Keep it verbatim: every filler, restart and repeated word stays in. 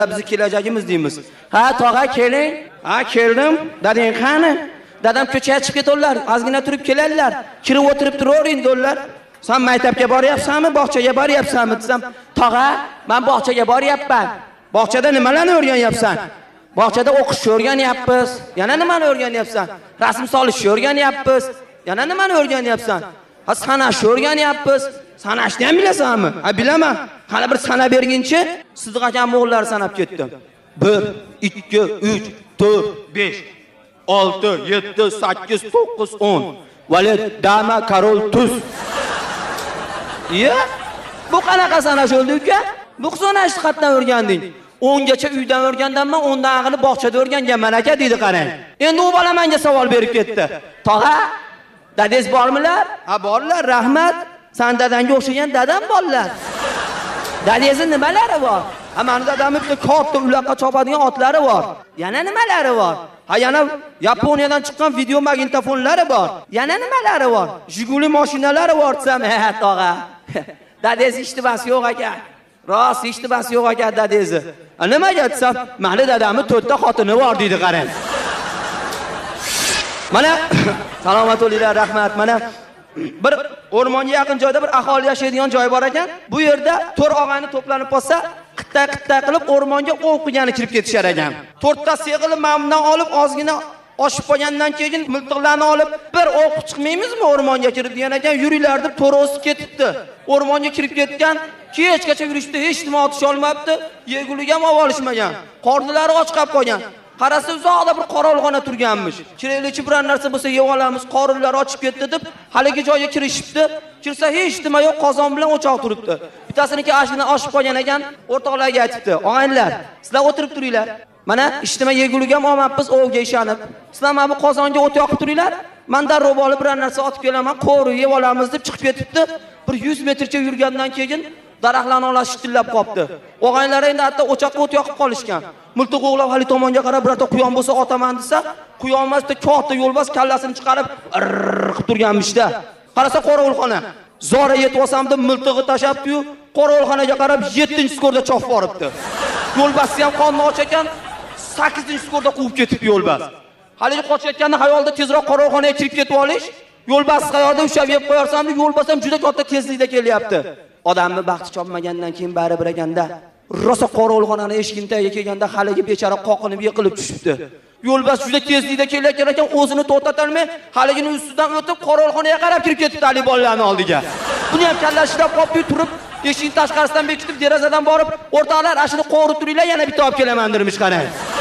Bizni kelajagimiz deymiz. Ha, tog'a keling. Ha, keldim. Dadang qani? Dadam ko'chaga chiqib ketdilar. Ozgina turib keladilar. Kirib o'tirib turavering do'llar. Sen maktabga boryapsanmi, bog'chaga boryapsanmi desam, tog'a, men bog'chaga boryapman. Bog'chada nimalarni o'rganyapsan? Bog'chada o'qishni o'rganyapmiz. Yana nimani o'rganyapsan? Rasm solishni o'rganyapmiz. Yana nimani o'rganyapsan? Ha, sanashni o'rganyapmiz. Sanashni ham bilasanmi? Ha, bilaman. Qani bir sanab berginchi, Sidiq akam o'g'illari sanab ketdim. bir, ikki, uch, to'rt, besh, olti, yetti, sakkiz, to'qqiz, o'n. Valid, dama, karol, tuz. Ya, bu qanaqa sanash o'ldi uka? Bu sanashni qatdan o'rganding. o'n gacha uydan o'rgandanman, o'n dan aqli bog'chada o'rganganman aka dedi qarang. Endi u bola menga savol berib ketdi. Tog'a, dadangiz bormilar? Ha, borlar, rahmat. Sen dadanga o'xshagan dadam borlar. Dadangizning nimalari bor? Ha, meni dadamning bitta katta uloqqa chopadigan otlari bor. Yana nimalari bor? Ha, yana Yaponiyadan chiqqan video magnitofonlari bor. Yana nimalari bor? Jiguli mashinalari bor desam, ha, tog'a. Dadangiz ishtibasi yo'q ekan. Rost ishtibasi yo'q ekan dadangiz. Nimaga desam, meni dadamning to'rtta xotini bor deydi qarang. Mana salomat bo'linglar, rahmat. Mana bir o'rmonga yaqin joyda bir aholi yashaydigan joy bor ekan. Bu yerda to'rt og'ayni to'planib qolsa, qitta-qitta qilib o'rmonga ov qilgani kirib ketishar ekan. to'rtta seg'ilni mamdan olib, ozgina oshib qolgandan keyin miltiqlarni olib, bir o'q chiqmaymizmi o'rmonga kirib degan ekan, yuringlar deb to'ro'si ketibdi. O'rmonga kirib ketgan, kechgacha yurishdi, hech nima otish olmabdi, yeguliga ham olishmagan. Qornilari och qolib qolgan. Qarasa uzoqda bir qorolxona turganmish. Kiraylikchi bir narsa bo'lsa yeb olamiz, qorinlari ochib ketdi deb haligi joyga kirishibdi. Kirsa hech nima yo'q, qozon bilan o'choq turibdi. Bittasiniki ashina oshib qolgan ekan, o'rtoqlarga aytibdi: "Og'aylar, sizlar o'tirib turinglar. Mana ishtima yeguliga ham olmabmiz, ovga ishonib. Sizlar mana bu qozonga o't yoqib turinglar. Men darrov olib bir narsa otib kelaman, qo'ri yeb olamiz" deb chiqib ketibdi. Bir yuz metrcha yurgandan keyin daraxtlarni olash shitillab qopti. Og'aylar endi hatto o'choqqa o't yoqib qolishgan. Miltiq o'g'lab hali tomonga qarab birata quyon bo'lsa otaman desa, quyon emasda katta yo'lbars kallasini chiqarib qilib turganmishda. Qarasa qorovulxona. Zora yetib olsam deb miltig'i tashabdi-yu, qorovulxonaga qarab yettinchi skorda chop boribdi. Yo'lbarsni ham qonni och ekan, sakkizinchi skorda quvib ketibdi yo'lbars. Haligi qochayotganda xayolda tezroq qorovulxonaga kirib ketib olish, yo'lbars xayolda ushlab yeb qo'yarsam deb yo'lbars ham juda katta tezlikda kelyapti. Odamni baxti chopmagandan keyin bari bir ekanda, rosa qorovulxonaning eshigini tagiga kelganda haligi bechara qoqinib yiqilib tushibdi. Yo'lbars juda tezlikda kelayotgan ekan, o'zini to'xtata olmay, haligining ustidan o'tib qorovulxonaga qarab kirib ketdi ali bolalarning oldiga. Buni ham kallashib qopib turib, eshikning tashqarisidan bekitib, derazadan borib, o'rtoqlar, ashuni qo'rib turinglar, yana bitta olib kelaman dermish qarang.